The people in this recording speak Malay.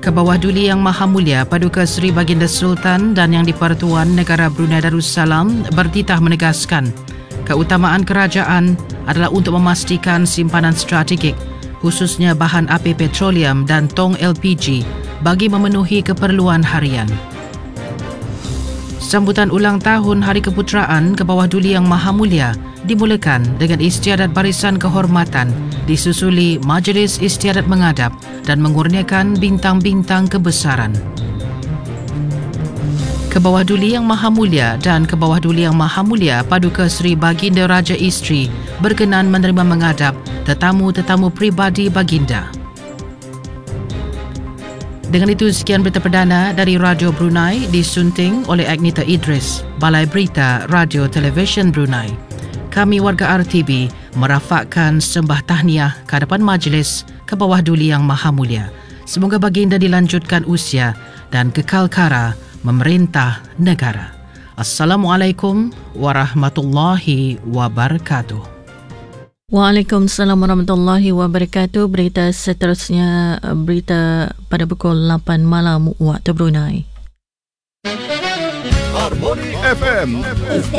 Ke bawah Duli Yang Maha Mulia Paduka Seri Baginda Sultan dan Yang di-Pertuan Negara Brunei Darussalam bertitah menegaskan keutamaan kerajaan adalah untuk memastikan simpanan strategik khususnya bahan api petroleum dan tong LPG bagi memenuhi keperluan harian. Sambutan ulang tahun Hari Keputeraan Ke bawah Duli Yang Maha Mulia dimulakan dengan istiadat barisan kehormatan disusuli Majlis Istiadat Mengadap dan mengurniakan bintang-bintang kebesaran. Ke bawah Duli Yang Maha Mulia dan Ke bawah Duli Yang Maha Mulia Paduka Seri Baginda Raja Isteri berkenan menerima mengadap tetamu-tetamu peribadi Baginda. Dengan itu, sekian berita perdana dari Radio Brunei disunting oleh Agnita Idris, Balai Berita Radio Televisyen Brunei. Kami warga RTB merafakkan sembah tahniah ke hadapan majlis Ke bawah Duli Yang Maha Mulia. Semoga Baginda dilanjutkan usia dan kekal kara memerintah negara. Assalamualaikum warahmatullahi wabarakatuh. Waalaikumsalam warahmatullahi wabarakatuh. Berita seterusnya, berita pada pukul 8 malam waktu Brunei. Harmony FM